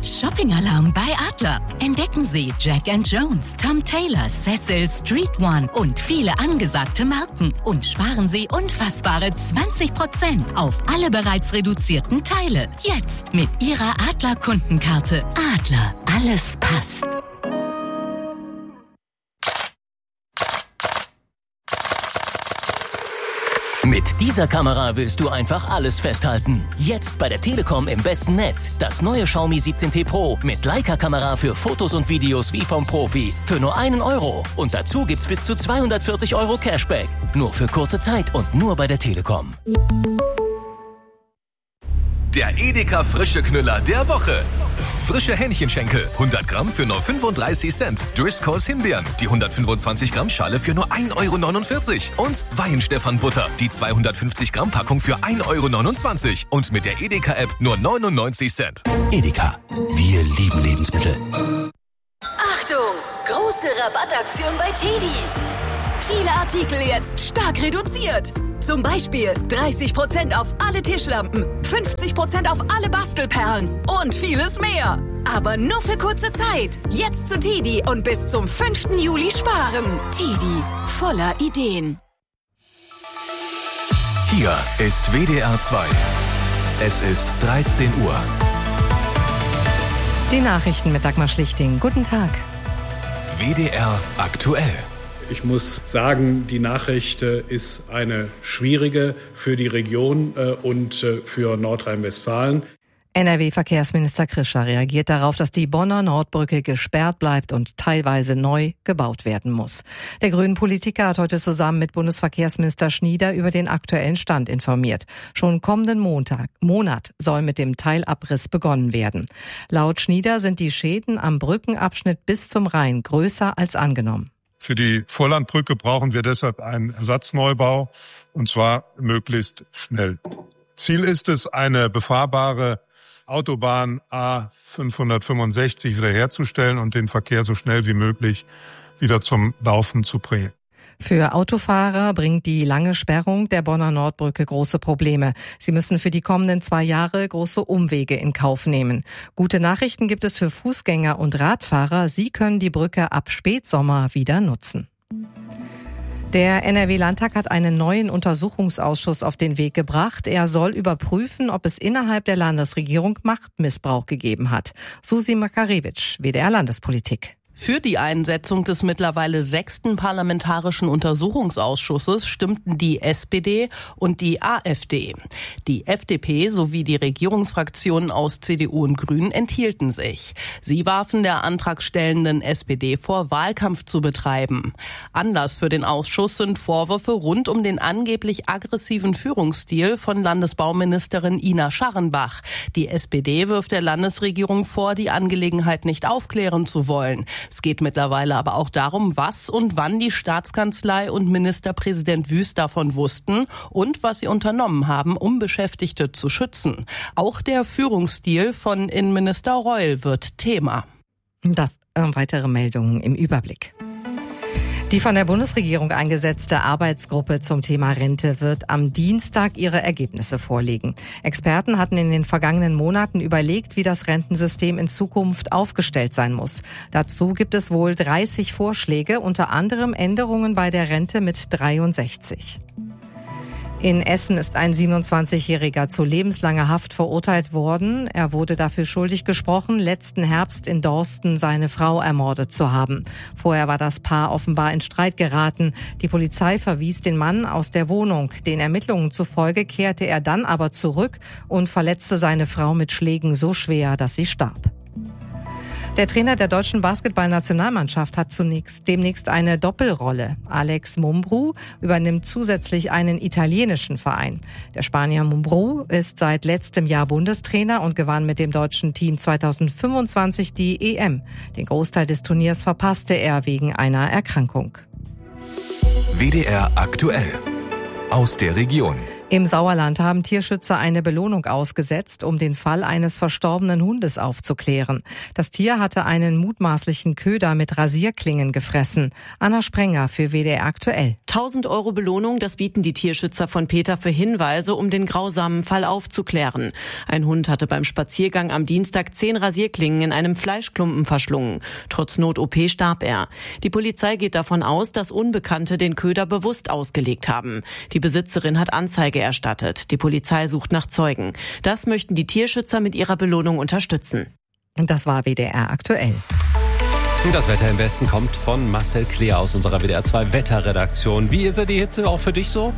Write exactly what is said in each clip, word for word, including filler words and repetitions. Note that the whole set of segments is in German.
Shopping-Alarm bei Adler. Entdecken Sie Jack and Jones, Tom Taylor, Cecil, Street One und viele angesagte Marken. Und sparen Sie unfassbare zwanzig Prozent auf alle bereits reduzierten Teile. Jetzt mit Ihrer Adler-Kundenkarte. Adler, alles passt. Mit dieser Kamera willst du einfach alles festhalten. Jetzt bei der Telekom im besten Netz. Das neue Xiaomi siebzehn T Pro mit Leica-Kamera für Fotos und Videos wie vom Profi. Für nur einen Euro. Und dazu gibt's bis zu zweihundertvierzig Euro Cashback. Nur für kurze Zeit und nur bei der Telekom. Der Edeka Frische Knüller der Woche. Frische Hähnchenschenkel, hundert Gramm für nur fünfunddreißig Cent. Driscolls Himbeeren, die hundertfünfundzwanzig Gramm Schale für nur ein Euro neunundvierzig. Und Weihenstephan Butter, die zweihundertfünfzig Gramm Packung für ein Euro neunundzwanzig. Und mit der Edeka-App nur neunundneunzig Cent. Edeka, wir lieben Lebensmittel. Achtung, große Rabattaktion bei Teddy. Viele Artikel jetzt stark reduziert. Zum Beispiel dreißig Prozent auf alle Tischlampen, fünfzig Prozent auf alle Bastelperlen und vieles mehr. Aber nur für kurze Zeit. Jetzt zu Teddy und bis zum fünften Juli sparen. Teddy, voller Ideen. Hier ist W D R zwei. Es ist dreizehn Uhr. Die Nachrichten mit Dagmar Schlichting. Guten Tag. W D R aktuell. Ich muss sagen, die Nachricht ist eine schwierige für die Region und für Nordrhein-Westfalen. N R W-Verkehrsminister Krischer reagiert darauf, dass die Bonner Nordbrücke gesperrt bleibt und teilweise neu gebaut werden muss. Der grünen Politiker hat heute zusammen mit Bundesverkehrsminister Schnieder über den aktuellen Stand informiert. Schon kommenden Montag, Monat soll mit dem Teilabriss begonnen werden. Laut Schnieder sind die Schäden am Brückenabschnitt bis zum Rhein größer als angenommen. Für die Vorlandbrücke brauchen wir deshalb einen Ersatzneubau, und zwar möglichst schnell. Ziel ist es, eine befahrbare Autobahn A fünfhundertfünfundsechzig wiederherzustellen und den Verkehr so schnell wie möglich wieder zum Laufen zu bringen. Für Autofahrer bringt die lange Sperrung der Bonner Nordbrücke große Probleme. Sie müssen für die kommenden zwei Jahre große Umwege in Kauf nehmen. Gute Nachrichten gibt es für Fußgänger und Radfahrer. Sie können die Brücke ab Spätsommer wieder nutzen. Der N R W-Landtag hat einen neuen Untersuchungsausschuss auf den Weg gebracht. Er soll überprüfen, ob es innerhalb der Landesregierung Machtmissbrauch gegeben hat. Susi Makarewitsch, W D R Landespolitik. Für die Einsetzung des mittlerweile sechsten Parlamentarischen Untersuchungsausschusses stimmten die S P D und die AfD. Die F D P sowie die Regierungsfraktionen aus C D U und Grünen enthielten sich. Sie warfen der antragstellenden S P D vor, Wahlkampf zu betreiben. Anlass für den Ausschuss sind Vorwürfe rund um den angeblich aggressiven Führungsstil von Landesbauministerin Ina Scharrenbach. Die S P D wirft der Landesregierung vor, die Angelegenheit nicht aufklären zu wollen. Es geht mittlerweile aber auch darum, was und wann die Staatskanzlei und Ministerpräsident Wüst davon wussten und was sie unternommen haben, um Beschäftigte zu schützen. Auch der Führungsstil von Innenminister Reul wird Thema. Das äh, weitere Meldungen im Überblick. Die von der Bundesregierung eingesetzte Arbeitsgruppe zum Thema Rente wird am Dienstag ihre Ergebnisse vorlegen. Experten hatten in den vergangenen Monaten überlegt, wie das Rentensystem in Zukunft aufgestellt sein muss. Dazu gibt es wohl dreißig Vorschläge, unter anderem Änderungen bei der Rente mit dreiundsechzig. In Essen ist ein siebenundzwanzigjähriger zu lebenslanger Haft verurteilt worden. Er wurde dafür schuldig gesprochen, letzten Herbst in Dorsten seine Frau ermordet zu haben. Vorher war das Paar offenbar in Streit geraten. Die Polizei verwies den Mann aus der Wohnung. Den Ermittlungen zufolge kehrte er dann aber zurück und verletzte seine Frau mit Schlägen so schwer, dass sie starb. Der Trainer der deutschen Basketballnationalmannschaft hat zunächst demnächst eine Doppelrolle. Alex Mumbrú übernimmt zusätzlich einen italienischen Verein. Der Spanier Mumbrú ist seit letztem Jahr Bundestrainer und gewann mit dem deutschen Team zweitausendfünfundzwanzig die E M. Den Großteil des Turniers verpasste er wegen einer Erkrankung. W D R aktuell. Aus der Region. Im Sauerland haben Tierschützer eine Belohnung ausgesetzt, um den Fall eines verstorbenen Hundes aufzuklären. Das Tier hatte einen mutmaßlichen Köder mit Rasierklingen gefressen. Anna Sprenger für W D R aktuell. tausend Euro Belohnung, das bieten die Tierschützer von Peter für Hinweise, um den grausamen Fall aufzuklären. Ein Hund hatte beim Spaziergang am Dienstag zehn Rasierklingen in einem Fleischklumpen verschlungen. Trotz Not-O P starb er. Die Polizei geht davon aus, dass Unbekannte den Köder bewusst ausgelegt haben. Die Besitzerin hat Anzeige erstattet. Die Polizei sucht nach Zeugen. Das möchten die Tierschützer mit ihrer Belohnung unterstützen. Und das war W D R aktuell. Das Wetter im Westen kommt von Marcel Kleer aus unserer W D R zwei Wetterredaktion. Wie ist er, die Hitze auch für dich so?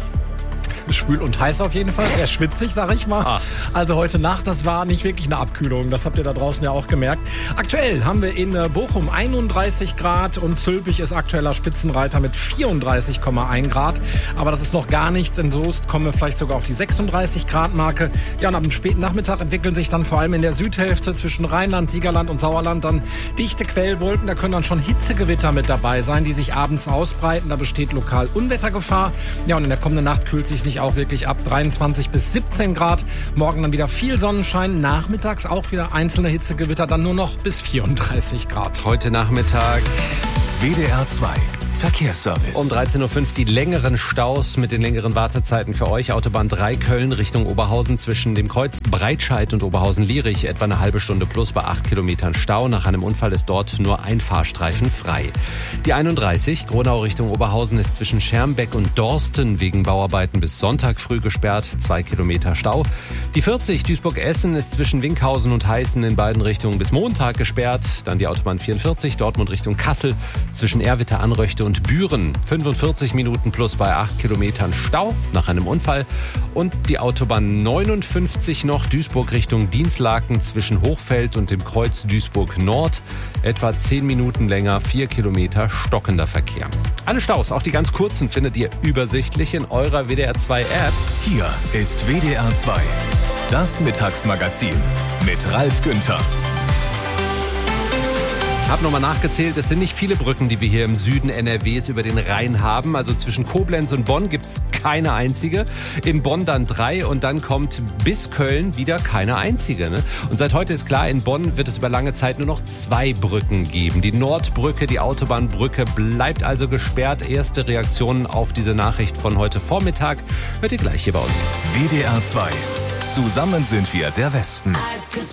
Schwül und heiß auf jeden Fall, sehr schwitzig, sag ich mal. Ach. Also heute Nacht, das war nicht wirklich eine Abkühlung, das habt ihr da draußen ja auch gemerkt. Aktuell haben wir in Bochum einunddreißig Grad und Zülpich ist aktueller Spitzenreiter mit vierunddreißig Komma eins Grad. Aber das ist noch gar nichts. In Soest kommen wir vielleicht sogar auf die sechsunddreißig Grad Marke. Ja, und ab dem späten Nachmittag entwickeln sich dann vor allem in der Südhälfte zwischen Rheinland, Siegerland und Sauerland dann dichte Quellwolken. Da können dann schon Hitzegewitter mit dabei sein, die sich abends ausbreiten. Da besteht lokal Unwettergefahr. Ja, und in der kommenden Nacht kühlt sich nicht auch wirklich ab, dreiundzwanzig bis siebzehn Grad. Morgen dann wieder viel Sonnenschein, nachmittags auch wieder einzelne Hitzegewitter, dann nur noch bis vierunddreißig Grad. Heute Nachmittag W D R zwei Verkehrsservice. Um dreizehn Uhr fünf die längeren Staus mit den längeren Wartezeiten für euch. Autobahn drei Köln Richtung Oberhausen zwischen dem Kreuz Breitscheid und Oberhausen-Lierich. Etwa eine halbe Stunde plus bei acht Kilometern Stau. Nach einem Unfall ist dort nur ein Fahrstreifen frei. Die einunddreißig Gronau Richtung Oberhausen ist zwischen Schermbeck und Dorsten wegen Bauarbeiten bis Sonntag früh gesperrt. Zwei Kilometer Stau. Die vierzig Duisburg-Essen ist zwischen Winkhausen und Heißen in beiden Richtungen bis Montag gesperrt. Dann die Autobahn vierundvierzig Dortmund Richtung Kassel zwischen Erwitte, Anröchte und Büren. fünfundvierzig Minuten plus bei acht Kilometern Stau nach einem Unfall. Und die Autobahn neunundfünfzig noch Duisburg Richtung Dinslaken zwischen Hochfeld und dem Kreuz Duisburg Nord. Etwa zehn Minuten länger, vier Kilometer stockender Verkehr. Alle Staus, auch die ganz kurzen, findet ihr übersichtlich in eurer W D R zwei App. Hier ist W D R zwei. Das Mittagsmagazin mit Ralf Günther. Ich habe nochmal nachgezählt, es sind nicht viele Brücken, die wir hier im Süden N R Ws über den Rhein haben. Also zwischen Koblenz und Bonn gibt es keine einzige. In Bonn dann drei und dann kommt bis Köln wieder keine einzige. Ne? Und seit heute ist klar, in Bonn wird es über lange Zeit nur noch zwei Brücken geben. Die Nordbrücke, die Autobahnbrücke bleibt also gesperrt. Erste Reaktionen auf diese Nachricht von heute Vormittag hört ihr gleich hier bei uns. W D R zwei. Zusammen sind wir der Westen.